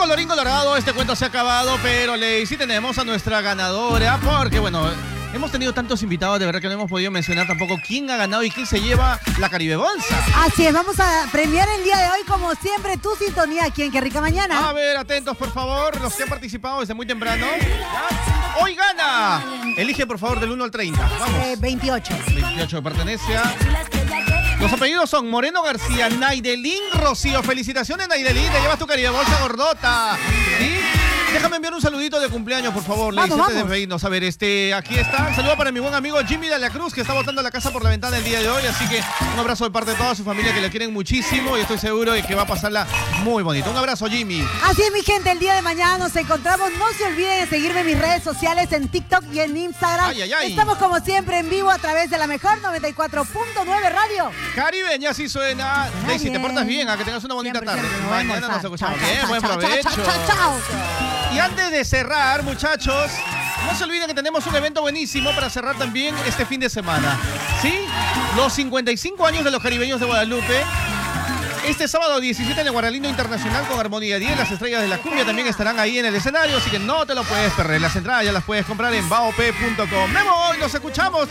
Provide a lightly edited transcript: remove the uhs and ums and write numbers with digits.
colorín colorado, este cuento se ha acabado, pero sí tenemos a nuestra ganadora, porque bueno, hemos tenido tantos invitados, de verdad que no hemos podido mencionar tampoco quién ha ganado y quién se lleva la Caribe Bolsa. Así es, vamos a premiar el día de hoy, como siempre, tu sintonía aquí en Qué Rica Mañana. A ver, atentos por favor, los que han participado desde muy temprano. Hoy gana. Elige por favor del 1 al 30. Vamos. 28. 28 pertenece a... Los apellidos son Moreno García, Naidelín Rocío. Felicitaciones, Naidelín, te llevas tu Caribe Bolsa gordota. ¿Sí? Déjame enviar un saludito de cumpleaños, por favor. Vamos. Antes de reírnos. A ver, aquí está. Saludo para mi buen amigo Jimmy de la Cruz, que está botando la casa por la ventana el día de hoy. Así que un abrazo de parte de toda su familia, que le quieren muchísimo. Y estoy seguro de que va a pasarla muy bonito. Un abrazo, Jimmy. Así es, mi gente. El día de mañana nos encontramos. No se olviden de seguirme en mis redes sociales, en TikTok y en Instagram. Ay, ay, ay. Estamos como siempre en vivo a través de la mejor 94.9 Radio. Caribeña, sí suena. Daisy, te portas bien, a que tengas una bonita tarde. Mañana nos escuchamos. Bien, buen provecho. Chao. Y antes de cerrar, muchachos, no se olviden que tenemos un evento buenísimo para cerrar también este fin de semana. ¿Sí? Los 55 años de los caribeños de Guadalupe. Este sábado 17 en el Guaralindo Internacional con Armonía 10, las estrellas de la cumbia también estarán ahí en el escenario, así que no te lo puedes perder. Las entradas ya las puedes comprar en baop.com. ¡Memo! ¡Nos escuchamos!